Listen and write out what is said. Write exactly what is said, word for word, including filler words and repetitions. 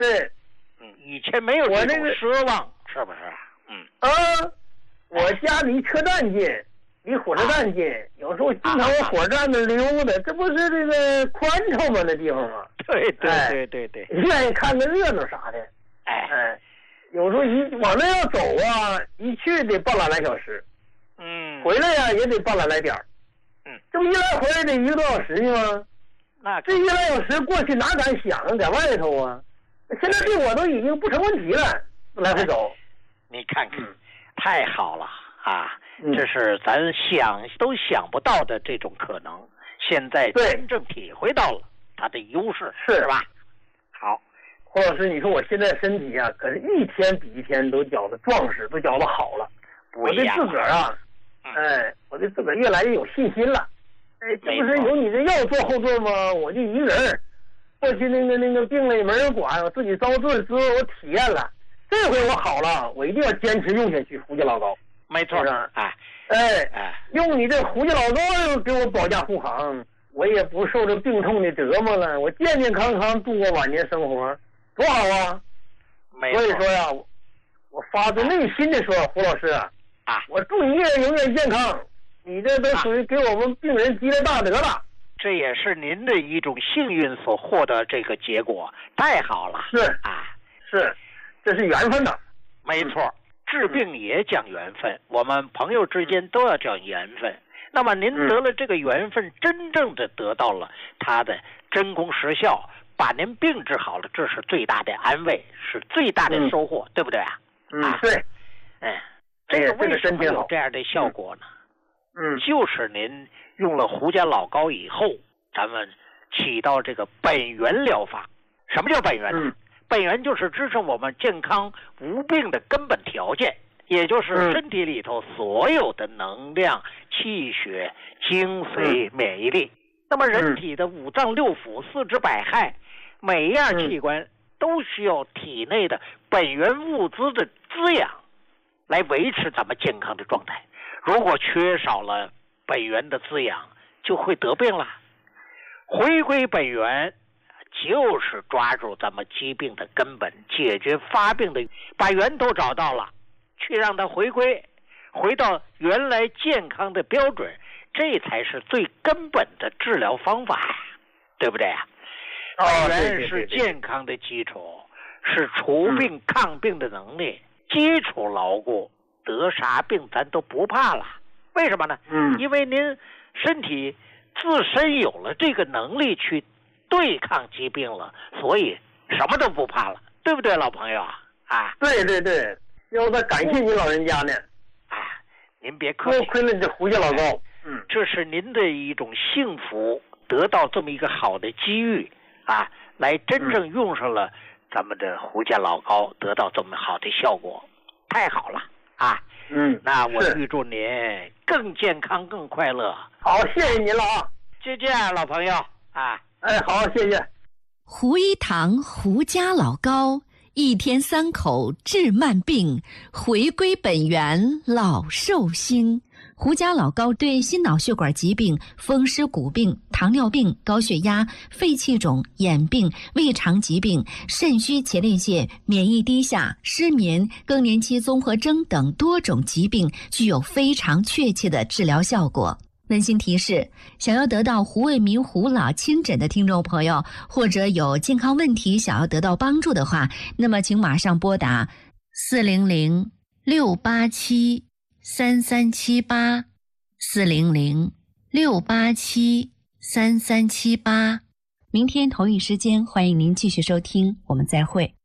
对， 嗯，以前没有这种奢望，是不是？嗯啊，我家离车站近，离火车站近，啊、有时候经常往火车站那溜达，这不是这个宽敞吗？那地方吗？ 对对对对对， 愿意看个热闹啥的。 哎哎，有时候一往那要走啊，一去得半拉来小时， 嗯， 回来呀也得半拉来点儿， 嗯， 这不一来回来得一个多小时呢吗？ 那这一个来小时过去哪敢想啊，在外头啊，现在对我都已经不成问题了，来回走。 你看看，嗯、太好了啊！ 嗯、 这是咱想都想不到的这种可能，现在真正体会到了它的优势， 是是吧？好， 胡老师，你说我现在身体啊，可是一天比一天都觉得壮实，都觉得好了。 不一样我对自个儿啊， 嗯、 哎，我对自个儿越来越有信心了。哎，这不是有你这药做后盾吗？我就一个人，过去那个那个病了也没人管，我自己遭罪之后我体验了。这回我好了，我一定要坚持用下去。胡家老高， 没错， 哎，哎哎，用你这胡家老高给我保驾护航，我也不受这病痛的折磨了，我健健康康度过晚年生活，多好啊！ 没错。 所以说呀，我发自内心的说，胡老师啊，我祝你永远健康，你这都属于给我们病人积了大德了。 这也是您的一种幸运所获得这个结果，太好了。 是啊， 是。这是缘分呐， 没错，治病也讲缘分，我们朋友之间都要讲缘分。那么您得了这个缘分，真正的得到了它的真功实效，把您病治好了，这是最大的安慰，是最大的收获， 嗯、 对不对啊？ 嗯，对。 哎，这个为什么有这样的效果呢？ 嗯， 就是您用了胡家老膏以后，咱们起到这个本源疗法。什么叫本源呢？ 嗯， 本源就是支撑我们健康无病的根本条件，也就是身体里头所有的能量、气血、精髓、免疫力。那么人体的五脏六腑、四肢百骸，每一样器官都需要体内的本源物资的滋养，来维持咱们健康的状态。如果缺少了本源的滋养，就会得病了。回归本源，就是抓住咱们疾病的根本，解决发病的，把源头找到了，去让它回归，回到原来健康的标准，这才是最根本的治疗方法，对不对啊？本源是健康的基础，是除病抗病的能力，基础牢固，得啥病咱都不怕了。为什么呢？ 嗯， 因为您身体自身有了这个能力去对抗疾病了，所以什么都不怕了，对不对，老朋友啊？啊， 对对对，要再感谢您老人家呢。 啊，您别客气， 多亏了这胡家老高。 嗯，这是您的一种幸福，得到这么一个好的机遇啊，来真正用上了咱们的胡家老膏，得到这么好的效果，太好了啊！ 嗯， 那我预祝您更健康、更快乐。 好，谢谢您了啊！ 就这样，老朋友啊。 哎，好，谢谢。 胡一堂胡家老膏，一天三口治慢病，回归本源老寿星。胡家老膏对心脑血管疾病、风湿骨病、糖尿病、高血压、肺气肿、眼病、胃肠疾病、肾虚前列腺、免疫低下、失眠、更年期综合征等多种疾病具有非常确切的治疗效果。温馨提示：想要得到胡卫民胡老亲诊的听众朋友，或者有健康问题想要得到帮助的话，那么请马上拨打四零零六八七三三七八四零零六八七三三七八。明天同一时间，欢迎您继续收听，我们再会。